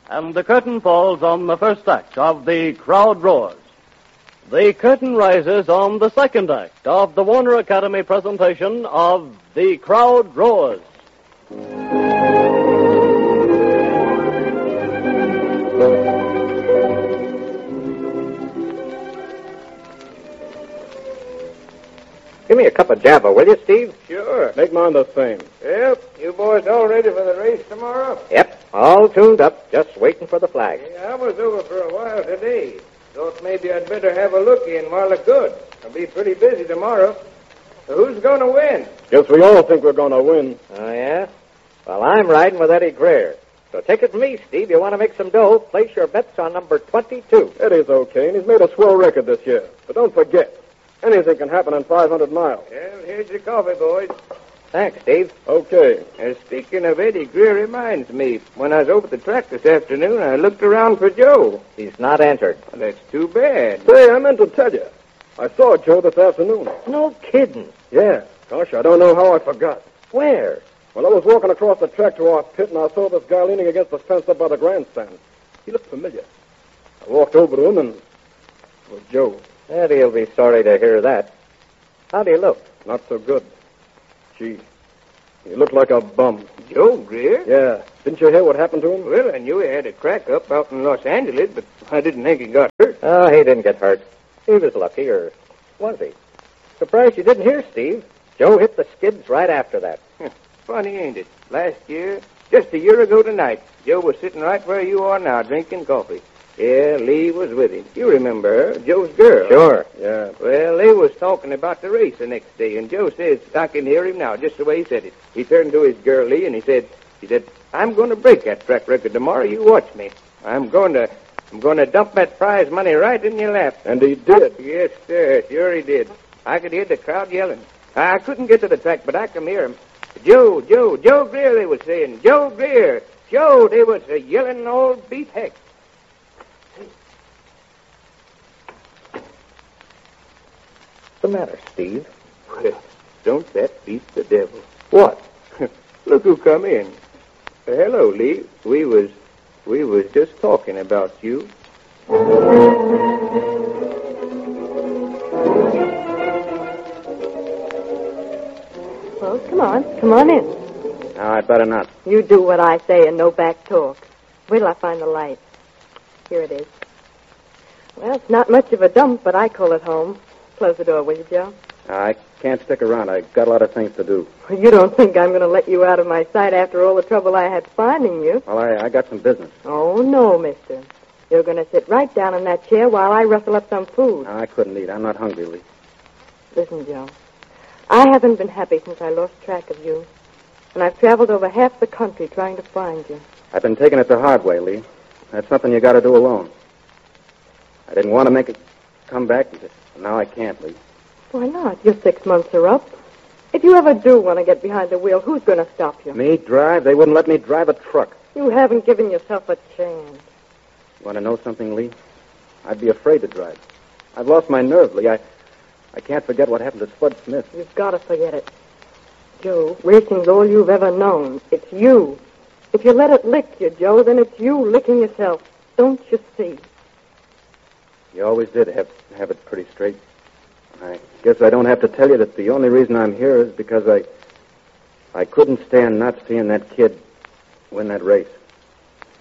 and the curtain falls on the first act of The Crowd Roars. The curtain rises on the second act of the Warner Academy presentation of The Crowd Roars. Give me a cup of Java, will you, Steve? Sure. Make mine the same. Yep. You boys all ready for the race tomorrow? Yep, all tuned up, just waiting for the flag. Yeah, I was over for a while today. Thought maybe I'd better have a look in while I could. I'll be pretty busy tomorrow. So who's going to win? Guess we all think we're going to win. Oh, yeah? Well, I'm riding with Eddie Greer. So take it from me, Steve. You want to make some dough, place your bets on number 22. Eddie's okay, and he's made a swell record this year. But don't forget, anything can happen in 500 miles. Well, here's your coffee, boys. Thanks, Steve. Okay. Speaking of Eddie Greer reminds me, when I was over at the track this afternoon, I looked around for Joe. He's not entered. Well, that's too bad. Say, I meant to tell you. I saw Joe this afternoon. No kidding. Yeah. Gosh, I don't know how I forgot. Where? Well, I was walking across the track to our pit, and I saw this guy leaning against the fence up by the grandstand. He looked familiar. I walked over to him, and it was Joe. Eddie'll be sorry to hear that. How do you look? Not so good. Gee, he looked like a bum. Joe Greer? Yeah. Didn't you hear what happened to him? Well, I knew he had a crack up out in Los Angeles, but I didn't think he got hurt. Oh, he didn't get hurt. He was lucky, or was he? Surprised you didn't hear, Steve. Joe hit the skids right after that. Funny, ain't it? Last year, just a year ago tonight, Joe was sitting right where you are now, drinking coffee. Yeah, Lee was with him. You remember her, Joe's girl. Sure. Yeah. Well, they was talking about the race the next day, and Joe says, I can hear him now, just the way he said it. He turned to his girl, Lee, and he said, I'm going to break that track record tomorrow. You watch me. I'm going to dump that prize money right in your lap. And he did. Yes, sir. Sure he did. I could hear the crowd yelling. I couldn't get to the track, but I could hear him. Joe Greer, they was saying. Joe Greer. Joe, they was yelling all beat heck. What's the matter, Steve? Well, don't that beat the devil? What? Look who come in. Hello, Lee. We was just talking about you. Well, come on in. No, I'd better not. You do what I say and no back talk. Wait till I find the light. Here it is. Well, it's not much of a dump, but I call it home. Close the door, will you, Joe? I can't stick around. I got a lot of things to do. You don't think I'm going to let you out of my sight after all the trouble I had finding you? Well, I got some business. Oh, no, mister. You're going to sit right down in that chair while I rustle up some food. I couldn't eat. I'm not hungry, Lee. Listen, Joe. I haven't been happy since I lost track of you. And I've traveled over half the country trying to find you. I've been taking it the hard way, Lee. That's something you got to do alone. I didn't want to make it come back. Now I can't, Lee. Why not? Your 6 months are up. If you ever do want to get behind the wheel, who's going to stop you? Me drive? They wouldn't let me drive a truck. You haven't given yourself a chance. You want to know something, Lee? I'd be afraid to drive. I've lost my nerve, Lee. I can't forget what happened to Spud Smith. You've got to forget it. Joe, racing's all you've ever known. It's you. If you let it lick you, Joe, then it's you licking yourself. Don't you see? You always did have it pretty straight. I guess I don't have to tell you that the only reason I'm here is because I couldn't stand not seeing that kid win that race.